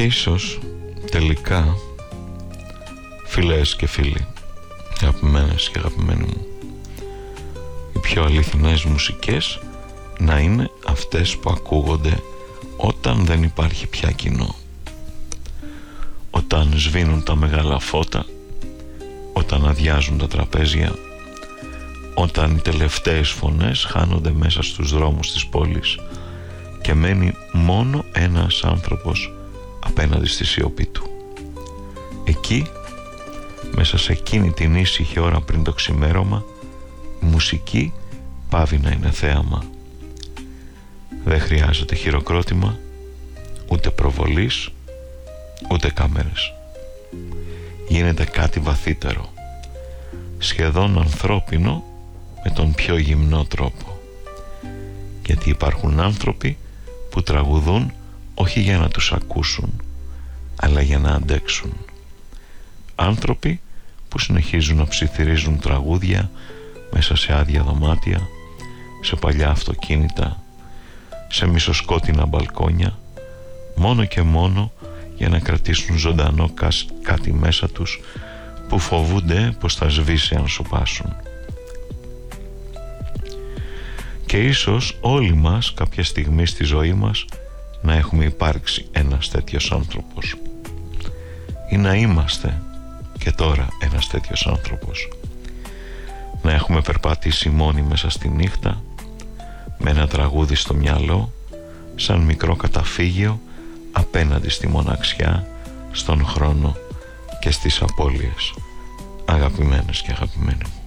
Και ίσως τελικά, φίλες και φίλοι, αγαπημένες και αγαπημένοι μου, οι πιο αληθινές μουσικές να είναι αυτές που ακούγονται όταν δεν υπάρχει πια κοινό, όταν σβήνουν τα μεγάλα φώτα, όταν αδειάζουν τα τραπέζια, όταν οι τελευταίες φωνές χάνονται μέσα στους δρόμους της πόλης και μένει μόνο ένας άνθρωπος απέναντι στη σιωπή του. Εκεί, μέσα σε εκείνη την ήσυχη ώρα πριν το ξημέρωμα, η μουσική πάβει να είναι θέαμα. Δεν χρειάζεται χειροκρότημα, ούτε προβολής, ούτε κάμερες. Γίνεται κάτι βαθύτερο, σχεδόν ανθρώπινο, με τον πιο γυμνό τρόπο. Γιατί υπάρχουν άνθρωποι που τραγουδούν όχι για να τους ακούσουν, αλλά για να αντέξουν. Άνθρωποι που συνεχίζουν να ψιθυρίζουν τραγούδια μέσα σε άδεια δωμάτια, σε παλιά αυτοκίνητα, σε μισοσκότεινα μπαλκόνια, μόνο και μόνο για να κρατήσουν ζωντανό κάτι μέσα τους που φοβούνται πως θα σβήσει αν σου πάσουν. Και ίσως όλοι μας κάποια στιγμή στη ζωή μας να έχουμε υπάρξει ένας τέτοιος άνθρωπος, ή να είμαστε και τώρα ένας τέτοιος άνθρωπος, να έχουμε περπατήσει μόνοι μέσα στη νύχτα με ένα τραγούδι στο μυαλό, σαν μικρό καταφύγιο απέναντι στη μοναξιά, στον χρόνο και στις απώλειες. Αγαπημένες και αγαπημένοι.